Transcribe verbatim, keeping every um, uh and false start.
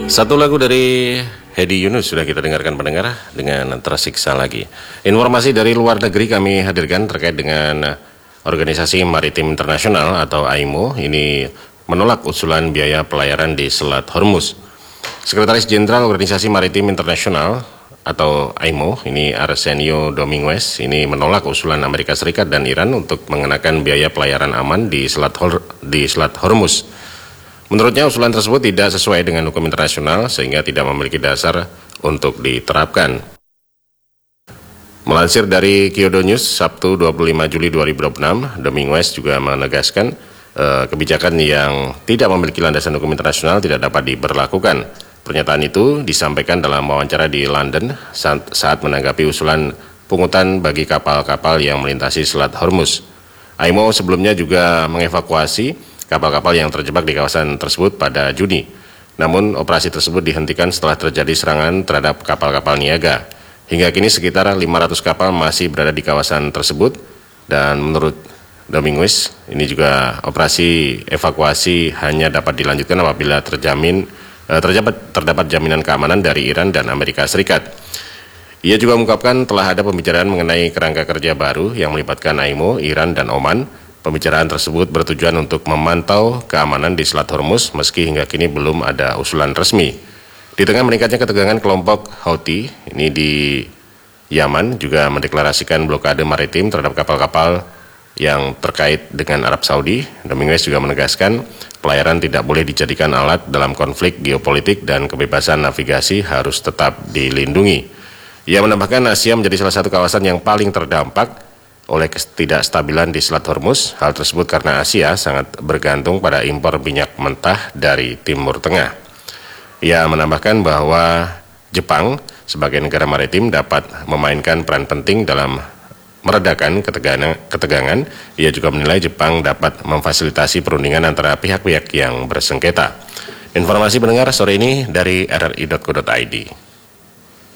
Satu lagu dari Hedi Yunus sudah kita dengarkan pendengar dengan Tersiksa Lagi. Informasi dari luar negeri kami hadirkan terkait dengan Organisasi Maritim Internasional atau A I M O ini menolak usulan biaya pelayaran di Selat Hormuz. Sekretaris Jenderal Organisasi Maritim Internasional atau A I M O ini Arsenio Dominguez ini menolak usulan Amerika Serikat dan Iran untuk mengenakan biaya pelayaran aman di Selat Hor di Selat Hormuz. Menurutnya usulan tersebut tidak sesuai dengan hukum internasional sehingga tidak memiliki dasar untuk diterapkan. Melansir dari Kyodo News Sabtu dua puluh lima Juli dua ribu dua puluh enam, Dominguez juga menegaskan eh, kebijakan yang tidak memiliki landasan hukum internasional tidak dapat diberlakukan. Pernyataan itu disampaikan dalam wawancara di London saat, saat menanggapi usulan pungutan bagi kapal-kapal yang melintasi Selat Hormuz. A I M O sebelumnya juga mengevakuasi kapal-kapal yang terjebak di kawasan tersebut pada Juni. Namun operasi tersebut dihentikan setelah terjadi serangan terhadap kapal-kapal niaga. Hingga kini sekitar lima ratus kapal masih berada di kawasan tersebut dan menurut Dominguez ini juga operasi evakuasi hanya dapat dilanjutkan apabila terjamin eh, terdapat, terdapat jaminan keamanan dari Iran dan Amerika Serikat. Ia juga mengungkapkan telah ada pembicaraan mengenai kerangka kerja baru yang melibatkan A I M O, Iran, dan Oman. Pembicaraan tersebut bertujuan untuk memantau keamanan di Selat Hormuz meski hingga kini belum ada usulan resmi. Di tengah meningkatnya ketegangan kelompok Houthi ini di Yaman juga mendeklarasikan blokade maritim terhadap kapal-kapal yang terkait dengan Arab Saudi. Dominguez juga menegaskan pelayaran tidak boleh dijadikan alat dalam konflik geopolitik dan kebebasan navigasi harus tetap dilindungi. Ia menambahkan Asia menjadi salah satu kawasan yang paling terdampak oleh ketidakstabilan di Selat Hormuz. Hal tersebut karena Asia sangat bergantung pada impor minyak mentah dari Timur Tengah. Ia menambahkan bahwa Jepang sebagai negara maritim dapat memainkan peran penting dalam meredakan ketegangan. ketegangan. Ia juga menilai Jepang dapat memfasilitasi perundingan antara pihak-pihak yang bersengketa. Informasi pendengar sore ini dari r r i dot co dot i d.